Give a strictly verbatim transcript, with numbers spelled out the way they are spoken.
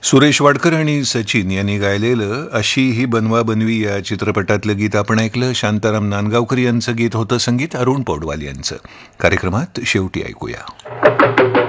सुरेश वाडकर आणि सचिन यांनी गायलेलं अशी ही बनवा बनवी या चित्रपटातलं गीत आपण ऐकलं. शांताराम नांदगावकर यांचं गीत होतं, संगीत अरुण पौडवाल यांचं. कार्यक्रमात शेवटी ऐकूया.